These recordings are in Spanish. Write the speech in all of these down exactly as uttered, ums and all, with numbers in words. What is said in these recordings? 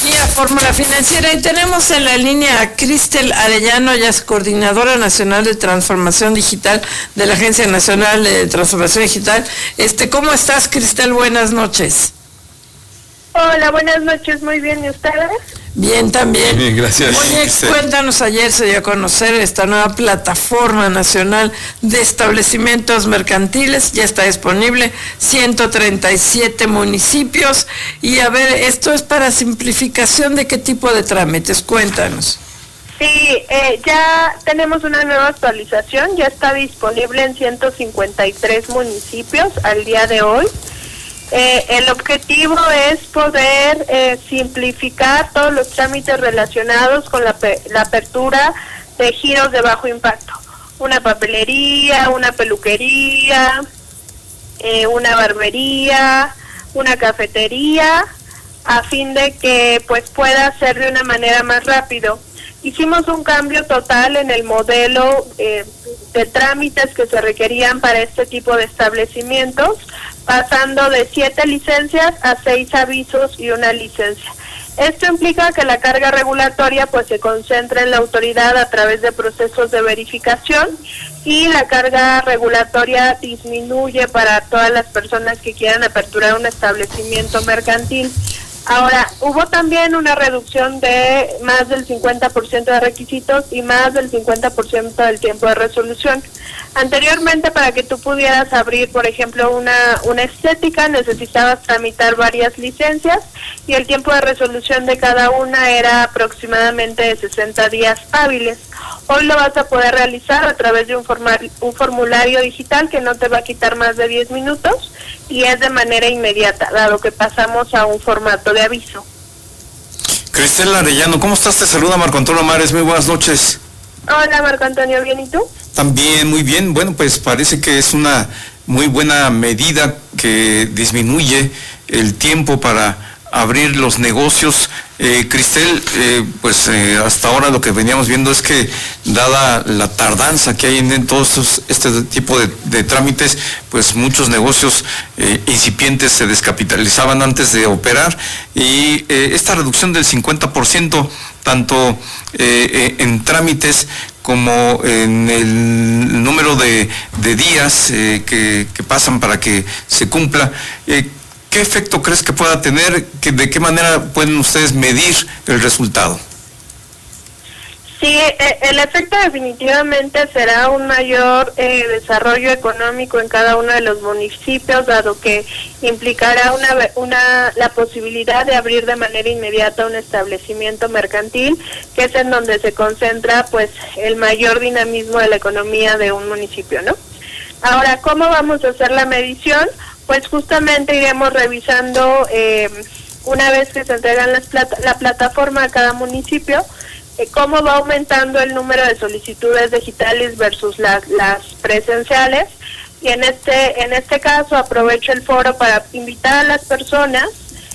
Guía Fórmula Financiera, y tenemos en la línea a Cristel Arellano, ella es coordinadora nacional de transformación digital de la Agencia Nacional de Transformación Digital. Este, ¿cómo estás, Cristel? Buenas noches. Hola, buenas noches, muy bien, ¿y ustedes? Bien, también. Bien, gracias. Oye, Sí. cuéntanos, ayer se dio a conocer esta nueva plataforma nacional de establecimientos mercantiles, ya está disponible, ciento treinta y siete municipios, y a ver, esto es para simplificación de qué tipo de trámites, cuéntanos. Sí, eh, ya tenemos una nueva actualización, ya está disponible en ciento cincuenta y tres municipios al día de hoy. Eh, el objetivo es poder eh, simplificar todos los trámites relacionados con la, la apertura de giros de bajo impacto. Una papelería, una peluquería, eh, una barbería, una cafetería, a fin de que pues pueda ser de una manera más rápido. Hicimos un cambio total en el modelo eh, de trámites que se requerían para este tipo de establecimientos, pasando de siete licencias a seis avisos y una licencia. Esto implica que la carga regulatoria pues se concentra en la autoridad a través de procesos de verificación, y la carga regulatoria disminuye para todas las personas que quieran aperturar un establecimiento mercantil. Ahora, hubo también una reducción de más del cincuenta por ciento de requisitos y más del cincuenta por ciento del tiempo de resolución. Anteriormente, para que tú pudieras abrir, por ejemplo, una, una estética, necesitabas tramitar varias licencias, y el tiempo de resolución de cada una era aproximadamente de sesenta días hábiles. Hoy lo vas a poder realizar a través de un, formal, un formulario digital que no te va a quitar más de diez minutos, y es de manera inmediata, dado que pasamos a un formato de aviso. Cristel Arellano, ¿cómo estás? Te saluda Marco Antonio Mares, muy buenas noches. Hola, Marco Antonio, ¿bien y tú? También, muy bien. Bueno, pues parece que es una muy buena medida que disminuye el tiempo para abrir los negocios. Eh, Cristel, eh, pues eh, hasta ahora lo que veníamos viendo es que, dada la tardanza que hay en, en todos estos, este tipo de, de trámites, pues muchos negocios eh, incipientes se descapitalizaban antes de operar, y eh, esta reducción del cincuenta por ciento, tanto eh, eh, en trámites como en el número de, de días eh, que, que pasan para que se cumpla, eh, ¿qué efecto crees que pueda tener? ¿Que, ¿De qué manera pueden ustedes medir el resultado? Sí, el efecto definitivamente será un mayor eh, desarrollo económico en cada uno de los municipios, dado que implicará una, una la posibilidad de abrir de manera inmediata un establecimiento mercantil, que es en donde se concentra pues el mayor dinamismo de la economía de un municipio, ¿no? Ahora, ¿cómo vamos a hacer la medición? Pues justamente iremos revisando, eh, una vez que se entregan las plata, la plataforma a cada municipio, eh, cómo va aumentando el número de solicitudes digitales versus las, las presenciales. Y en este, en este caso aprovecho el foro para invitar a las personas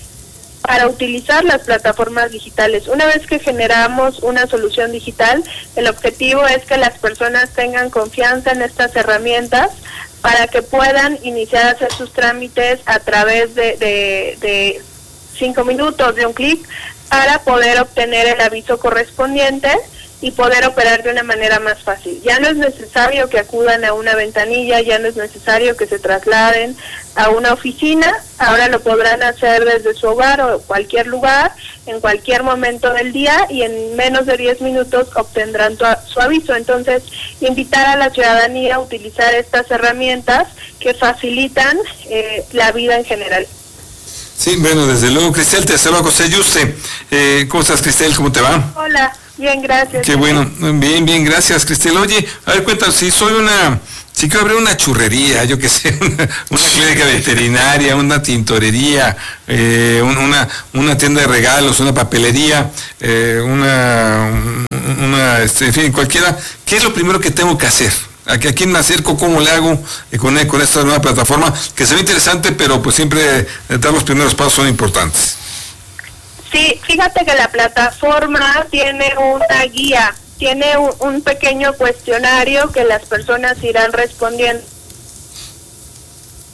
para utilizar las plataformas digitales. Una vez que generamos una solución digital, el objetivo es que las personas tengan confianza en estas herramientas para que puedan iniciar a hacer sus trámites a través de, de, de cinco minutos, de un clic, para poder obtener el aviso correspondiente y poder operar de una manera más fácil. Ya no es necesario que acudan a una ventanilla, ya no es necesario que se trasladen a una oficina, ahora lo podrán hacer desde su hogar o cualquier lugar, en cualquier momento del día, y en menos de diez minutos obtendrán tu, su aviso. Entonces, invitar a la ciudadanía a utilizar estas herramientas que facilitan eh, la vida en general. Sí, bueno, desde luego, Cristel, te saluda José Yuste. Eh, ¿Cómo estás, Cristel? ¿Cómo te va? Hola, bien, gracias. Qué bueno, bien, bien, gracias, Cristel. Oye, a ver, cuéntanos, si soy una, si quiero abrir una churrería, yo qué sé, una, una clínica veterinaria, una tintorería, eh, una, una tienda de regalos, una papelería, eh, una, una, este, en fin, cualquiera, ¿qué es lo primero que tengo que hacer? ¿A quién me acerco? ¿Cómo le hago eh, con, con esta nueva plataforma? Que se ve interesante, pero pues siempre eh, dar los primeros pasos son importantes. Sí, fíjate que la plataforma tiene una guía, tiene un, un pequeño cuestionario que las personas irán respondiendo.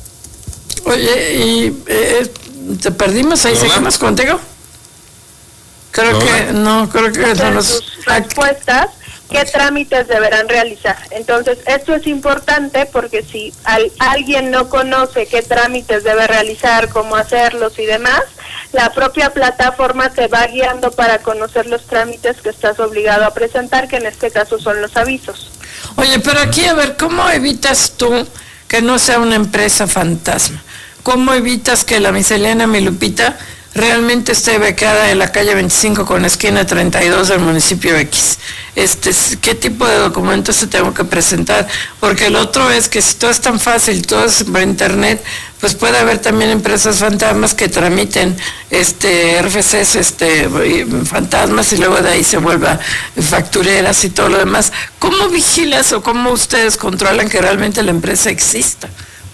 Oye, y eh, te perdimos ahí, ¿seguimos contigo? creo que no, creo que de no los... sus respuestas, qué trámites deberán realizar. Entonces, esto es importante porque si al, alguien no conoce qué trámites debe realizar, cómo hacerlos y demás, la propia plataforma te va guiando para conocer los trámites que estás obligado a presentar, que en este caso son los avisos. Oye, pero aquí, a ver, ¿cómo evitas tú que no sea una empresa fantasma? ¿Cómo evitas que la miscelánea Mi Lupita realmente esté becada en la calle veinticinco con esquina treinta y dos del municipio X? Este, ¿qué tipo de documentos se tengo que presentar? Porque el otro es que si todo es tan fácil, todo es por internet, pues puede haber también empresas fantasmas que tramiten este R F Cs este, fantasmas y luego de ahí se vuelva factureras y todo lo demás. ¿Cómo vigilas o cómo ustedes controlan que realmente la empresa exista?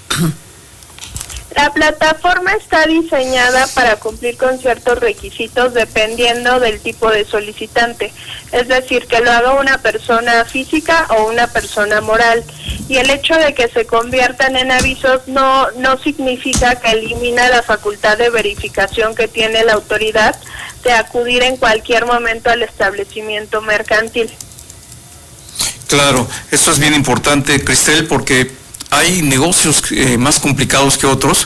La plataforma está diseñada para cumplir con ciertos requisitos dependiendo del tipo de solicitante, es decir, que lo haga una persona física o una persona moral. Y el hecho de que se conviertan en avisos no, no significa que elimina la facultad de verificación que tiene la autoridad de acudir en cualquier momento al establecimiento mercantil. Claro, esto es bien importante, Cristel, porque hay negocios eh, más complicados que otros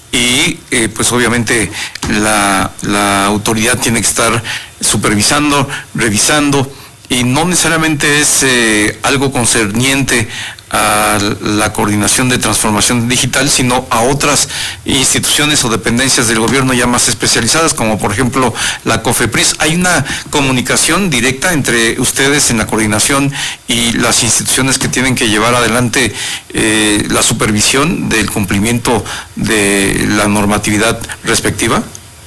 y eh, pues obviamente la, la autoridad tiene que estar supervisando, revisando, y no necesariamente es eh, algo concerniente a la coordinación de transformación digital, sino a otras instituciones o dependencias del gobierno ya más especializadas, como por ejemplo la COFEPRIS. ¿Hay una comunicación directa entre ustedes en la coordinación y las instituciones que tienen que llevar adelante eh, la supervisión del cumplimiento de la normatividad respectiva?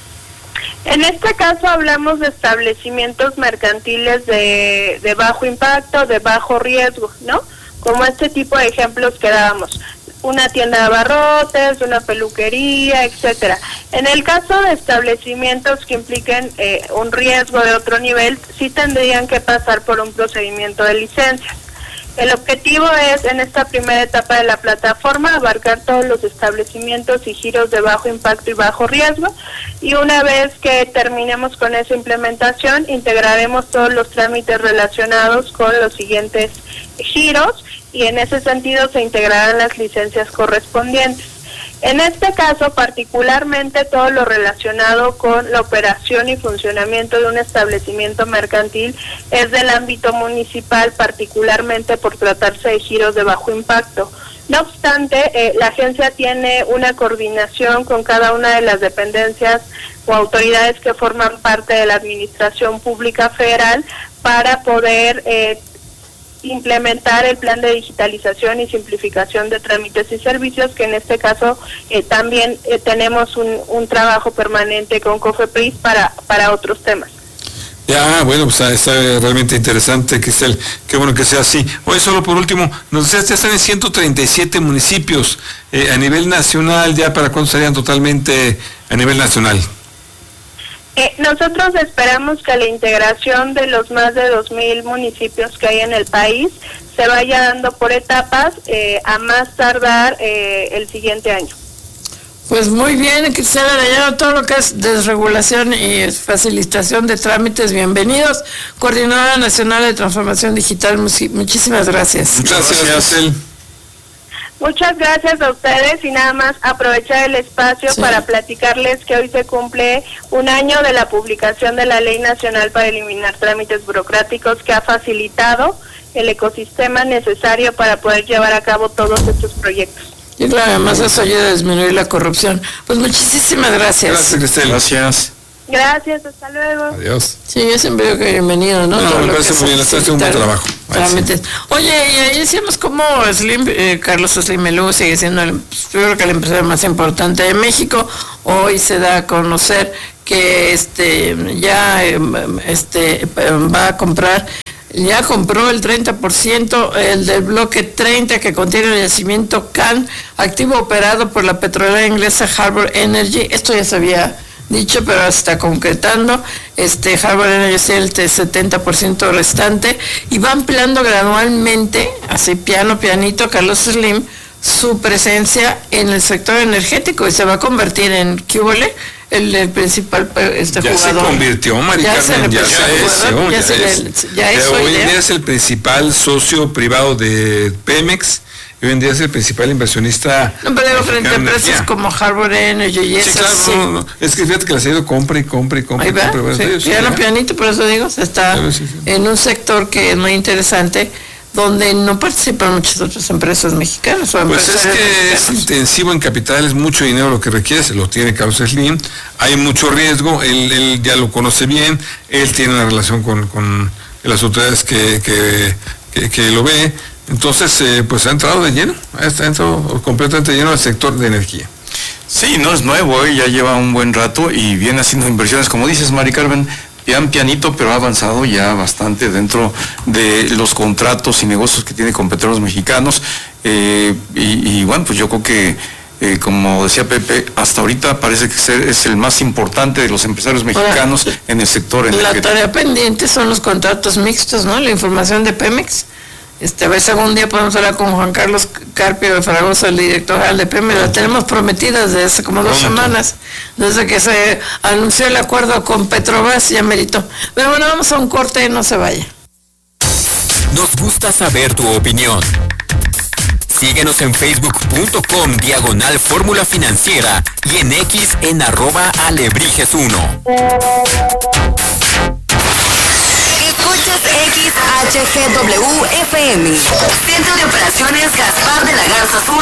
En este caso hablamos de establecimientos mercantiles de, de bajo impacto, de bajo riesgo, ¿no? Como este tipo de ejemplos que dábamos, una tienda de abarrotes, una peluquería, etcétera. En el caso de establecimientos que impliquen eh, un riesgo de otro nivel, sí tendrían que pasar por un procedimiento de licencias. El objetivo es, en esta primera etapa de la plataforma, abarcar todos los establecimientos y giros de bajo impacto y bajo riesgo, y una vez que terminemos con esa implementación, integraremos todos los trámites relacionados con los siguientes giros, y en ese sentido se integrarán las licencias correspondientes. En este caso, particularmente todo lo relacionado con la operación y funcionamiento de un establecimiento mercantil es del ámbito municipal, particularmente por tratarse de giros de bajo impacto. No obstante, eh, la agencia tiene una coordinación con cada una de las dependencias o autoridades que forman parte de la Administración Pública Federal para poder eh, implementar el plan de digitalización y simplificación de trámites y servicios, que en este caso eh, también eh, tenemos un, un trabajo permanente con COFEPRIS para, para otros temas. Ya, bueno, pues está realmente interesante, Cristel, qué bueno que sea así. Hoy solo por último, nos decías, ya están en ciento treinta y siete municipios eh, a nivel nacional, ¿ya para cuándo estarían totalmente a nivel nacional? Eh, nosotros esperamos que la integración de los más de dos mil municipios que hay en el país se vaya dando por etapas, eh, a más tardar eh, el siguiente año. Pues muy bien, Cristel Arellano, todo lo que es desregulación y facilitación de trámites, bienvenidos. Coordinadora Nacional de Transformación Digital, muchísimas gracias. Muchas gracias, Cristel. Muchas gracias a ustedes, y nada más aprovechar el espacio sí. para platicarles que hoy se cumple un año de la publicación de la Ley Nacional para eliminar trámites burocráticos, que ha facilitado el ecosistema necesario para poder llevar a cabo todos estos proyectos. Y claro, además eso ayuda a disminuir la corrupción. Pues muchísimas gracias. Gracias, Cristel. Gracias. Gracias, hasta luego. Adiós. Sí, yo siempre digo que bienvenido, ¿no? No, no me parece muy bien, está haciendo un buen trabajo. Sí. Oye, y ahí decíamos cómo Slim, eh, Carlos Slim Melú sigue siendo, el, yo creo que el empresario más importante de México. Hoy se da a conocer que este ya este va a comprar, ya compró el treinta por ciento, el del bloque treinta, que contiene el yacimiento Can, activo operado por la petrolera inglesa Harbour Energy. Esto ya se había dicho, pero está concretando. Este Harbour Energy tiene el setenta por ciento restante y va ampliando gradualmente, así piano pianito, Carlos Slim, su presencia en el sector energético, y se va a convertir en, ¿qué huele? el, el principal este ya jugador. Se convirtió, Mari ya Carmen, se ya, se jugador, ya, ya, se es, le, ya, ya hoy en idea. día es el principal socio privado de Pemex. Hoy en día es el principal inversionista. No, pero digo, frente a empresas como Harbor Energy y sí, esas. Claro, Sí, no, no. Es que fíjate que las ha ido compra y compra y compra. Ahí va, compra, sí, ellos, piano ya. pianito, por eso digo, se está Sí, sí. en un sector que es muy interesante, donde no participan muchas otras empresas mexicanas. O Pues es que mexicanos. es intensivo en capital, es mucho dinero lo que requiere, se lo tiene Carlos Slim, hay mucho riesgo, él, él ya lo conoce bien, él tiene una relación con, con las autoridades que, que, que, que lo ve, entonces eh, pues ha entrado de lleno, ha entrado completamente lleno al sector de energía. Sí, no es nuevo, ¿eh? Ya lleva un buen rato y viene haciendo inversiones, como dices, Mari Carmen, pian pianito, pero ha avanzado ya bastante dentro de los contratos y negocios que tiene con Petróleos Mexicanos. Eh, y, y bueno, pues yo creo que, eh, como decía Pepe, hasta ahorita parece que ser, es el más importante de los empresarios mexicanos Ahora, en el sector energético. La tarea pendiente son los contratos mixtos, ¿no? La información de Pemex. Este, a ver si algún día podemos hablar con Juan Carlos Carpio de Fragoso, el director general de Pemex. La tenemos prometida desde hace como dos semanas, desde que se anunció el acuerdo con Petrobras, ya merito. Pero bueno, vamos a un corte y no se vaya. Nos gusta saber tu opinión. Síguenos en facebook punto com diagonal fórmula financiera y en X en arroba alebrijes uno. Escuchas X H G W F M. Centro de Operaciones Gaspar de la Garza Sur